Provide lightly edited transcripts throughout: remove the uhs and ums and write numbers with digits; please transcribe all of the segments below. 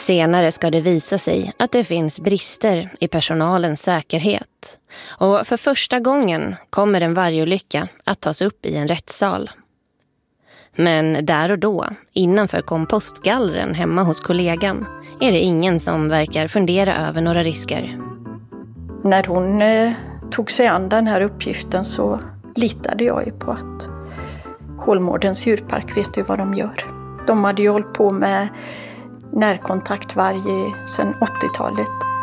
Senare ska det visa sig att det finns brister i personalens säkerhet. Och för första gången kommer en vargolycka att tas upp i en rättssal. Men där och då, innanför kompostgallren hemma hos kollegan, är det ingen som verkar fundera över några risker. När hon tog sig an den här uppgiften så litade jag ju på att Kolmårdens djurpark vet ju vad de gör. De hade ju hållit på med närkontaktvarg sedan 80-talet.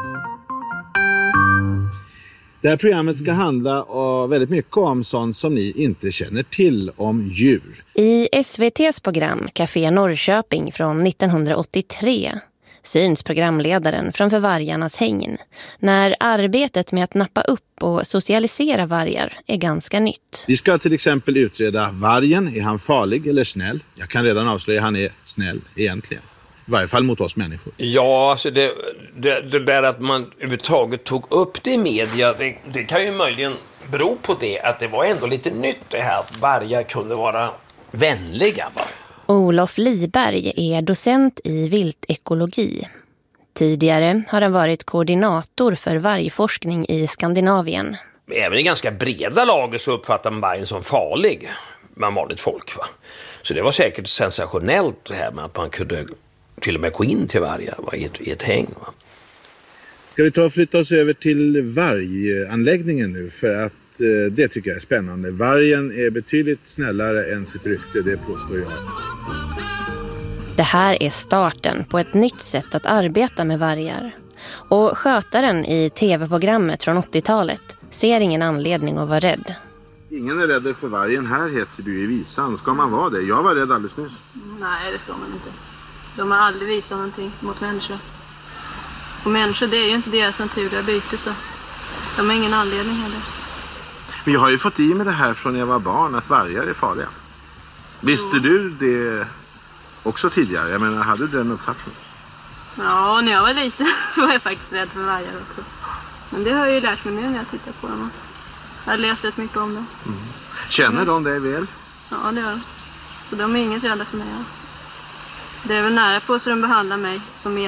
Det här programmet ska handla väldigt mycket om sånt som ni inte känner till om djur. I SVT:s program Café Norrköping från 1983 syns programledaren framför vargarnas hägn när arbetet med att nappa upp och socialisera vargar är ganska nytt. Vi ska till exempel utreda vargen. Är han farlig eller snäll? Jag kan redan avslöja att han är snäll egentligen. I varje fall mot oss människor. Ja, alltså det där att man överhuvudtaget tog upp det i media, det kan ju möjligen bero på det att det var ändå lite nytt det här att vargar kunde vara vänliga. Va? Olof Liberg är docent i viltekologi. Tidigare har han varit koordinator för vargforskning i Skandinavien. Även i ganska breda lager så uppfattar man vargen som farlig bland vanligt folk. Va? Så det var säkert sensationellt det här med att man kunde till och med gå in till vargar i ett häng. Va? Ska vi ta och flytta oss över till varganläggningen nu för att det tycker jag är spännande. Vargen är betydligt snällare än sitt rykte, det påstår jag. Det här är starten på ett nytt sätt att arbeta med vargar. Och skötaren i tv-programmet från 80-talet ser ingen anledning att vara rädd. Ingen är rädd för vargen. Här heter du i visan. Ska man vara det? Jag var rädd alldeles nyss. Nej, det ska man inte. De har aldrig visat någonting mot människor. Och människor, det är ju inte deras naturliga byte, så de har ingen anledning heller. Men jag har ju fått i mig det här från jag var barn att vargar är farliga. Visste du det också tidigare? Jag menar, hade du den uppfattningen? Ja, när jag var liten så var jag faktiskt rädd för vargar också. Men det har jag ju lärt mig nu när jag tittar på dem. Jag har läst rätt mycket om det. Mm. Känner de dig väl? Ja, det gör de. Så de är inget rädda för mig alls. Det är väl nära på så de behandlar mig som